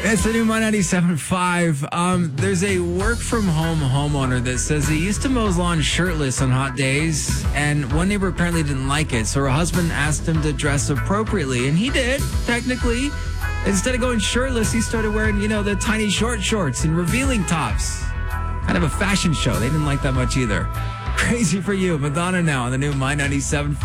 It's the new My 97.5. There's a work-from-home homeowner that says he used to mow his lawn shirtless on hot days, and one neighbor apparently didn't like it, so her husband asked him to dress appropriately, and he did, technically. Instead of going shirtless, he started wearing, the tiny short shorts and revealing tops. Kind of a fashion show. They didn't like that much either. Crazy for you. Madonna now on the new My 97.5.